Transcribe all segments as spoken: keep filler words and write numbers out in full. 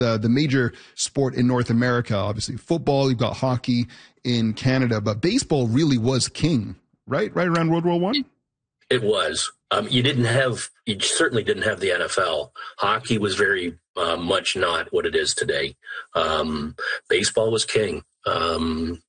the, the major sport in North America. Obviously, football, you've got hockey in Canada, but baseball really was king, right? Right around World War One? It was. Um, you didn't have, you certainly didn't have the N F L. Hockey was very uh, much not what it is today. Um, baseball was king. Um,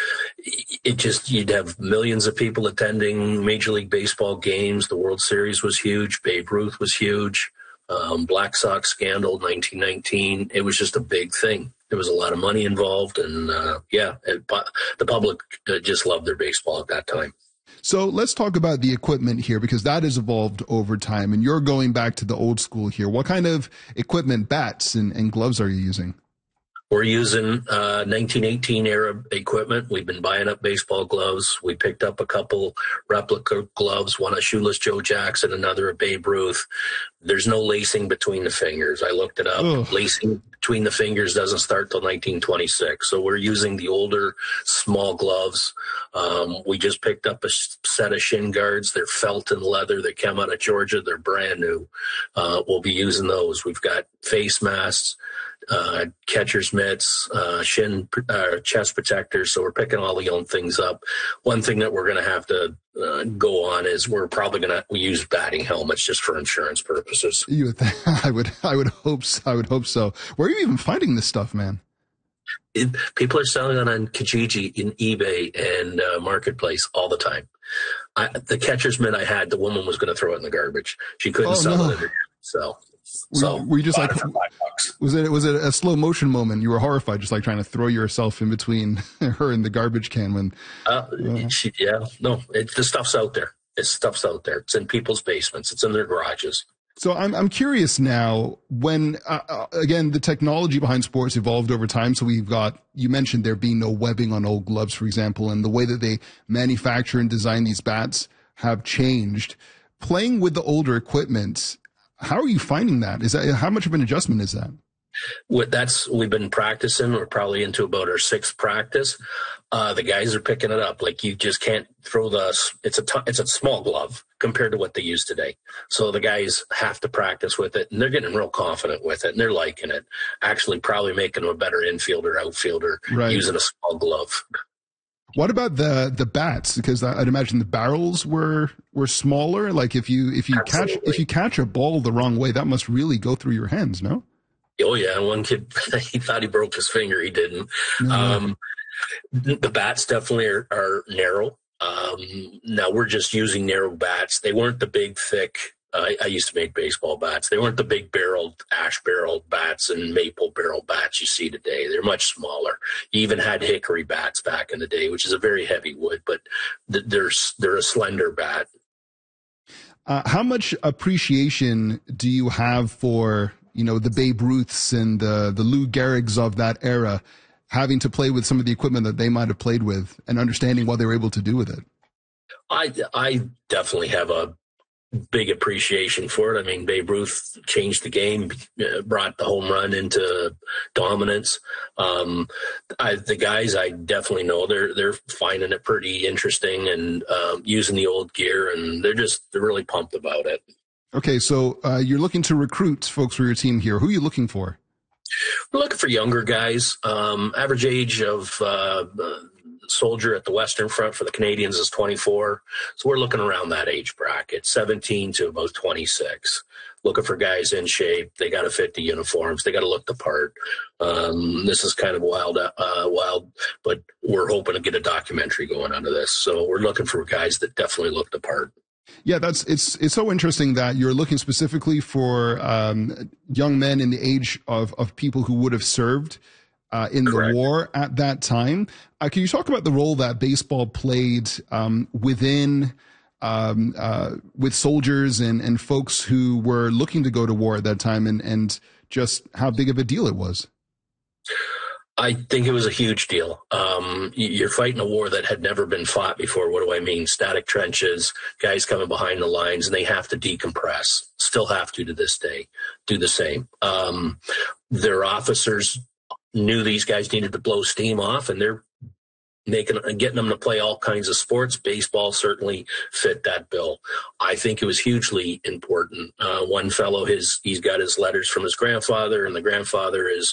it just, you'd have millions of people attending Major League Baseball games. The World Series was huge. Babe Ruth was huge. Um, Black Sox scandal, nineteen nineteen. It was just a big thing. There was a lot of money involved. And, uh, yeah, it, the public uh, just loved their baseball at that time. So let's talk about the equipment here, because that has evolved over time, and you're going back to the old school here. What kind of equipment, bats and, and gloves are you using? We're using uh, nineteen eighteen era equipment. We've been buying up baseball gloves. We picked up a couple replica gloves, one a shoeless Joe Jackson, another a Babe Ruth. There's no lacing between the fingers. I looked it up. Ugh. Lacing between the fingers doesn't start till nineteen twenty-six. So we're using the older small gloves. Um, we just picked up a set of shin guards. They're felt and leather. They come out of Georgia. They're brand new. Uh, we'll be using those. We've got face masks, uh, catcher's mitts, uh, shin, uh, chest protectors. So we're picking all the own things up. One thing that we're going to have to uh, go on is we're probably going to use batting helmets just for insurance purposes. You would, th- I would, I would hope, so. I would hope so. Where are you even finding this stuff, man? It, people are selling it on Kijiji, in eBay, and uh, Marketplace all the time. I, the catcher's mitt I had, the woman was going to throw it in the garbage. She couldn't oh, sell no. it. So, were, so were you just like, was it was it a slow motion moment? You were horrified, just like trying to throw yourself in between her and the garbage can when. Uh, uh, she, yeah, no, it, the stuff's out there. It's stuff's out there. It's in people's basements. It's in their garages. So I'm I'm curious now, when uh, uh, again the technology behind sports evolved over time. So we've got, you mentioned there being no webbing on old gloves, for example, and the way that they manufacture and design these bats have changed. Playing with the older equipment, how are you finding that? Is that, how much of an adjustment is that? What that's we've been practicing. We're probably into about our sixth practice. Uh, the guys are picking it up. Like, you just can't throw the. It's a t- it's a small glove compared to what they use today. So the guys have to practice with it, and they're getting real confident with it, and they're liking it. Actually, probably making them a better infielder, outfielder, right, using a small glove. What about the the bats? Because I'd imagine the barrels were were smaller. Like, if you if you Absolutely. catch if you catch a ball the wrong way, that must really go through your hands, no? Oh yeah, one kid, he thought he broke his finger. He didn't. Mm-hmm. Um, the bats definitely are, are narrow. Um, now we're just using narrow bats. They weren't the big, thick. Uh, I used to make baseball bats. They weren't the big barreled, ash barreled bats and maple barrel bats you see today. They're much smaller. You even had hickory bats back in the day, which is a very heavy wood, but th- they're they're a slender bat. Uh, how much appreciation do you have for, you know, the Babe Ruths and the, the Lou Gehrigs of that era, having to play with some of the equipment that they might have played with and understanding what they were able to do with it? I, I definitely have a big appreciation for it. I mean, Babe Ruth changed the game, brought the home run into dominance. Um, I, the guys I definitely know, they're, they're finding it pretty interesting and um, using the old gear, and they're just, they're really pumped about it. Okay, so uh, you're looking to recruit folks for your team here. Who are you looking for? We're looking for younger guys. Um, average age of uh, soldier at the Western Front for the Canadians is twenty-four. So we're looking around that age bracket, seventeen to about twenty-six. Looking for guys in shape. They got to fit the uniforms. They got to look the part. Um, this is kind of wild, uh, wild, but we're hoping to get a documentary going out of this. So we're looking for guys that definitely look the part. Yeah, that's it's it's so interesting that you're looking specifically for um, young men in the age of, of people who would have served uh, in Correct. the war at that time. Uh, can you talk about the role that baseball played um, within um, uh, with soldiers and, and folks who were looking to go to war at that time, and, and just how big of a deal it was? I think it was a huge deal. Um, you're fighting a war that had never been fought before. What do I mean? Static trenches, guys coming behind the lines, and they have to decompress. Still have to to this day do the same. Um, their officers knew these guys needed to blow steam off, and they're making getting them to play all kinds of sports. Baseball certainly fit that bill. I think it was hugely important. Uh, one fellow, his he's got his letters from his grandfather, and the grandfather is